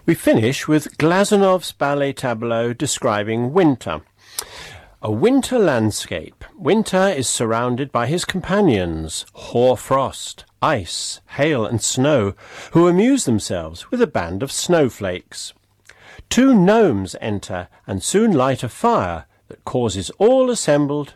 We finish with Glazanov's ballet tableau describing winter. A winter landscape. Winter is surrounded by his companions, hoar frost, ice, hail and snow, who amuse themselves with a band of snowflakes. Two gnomes enter and soon light a fire that causes all assembled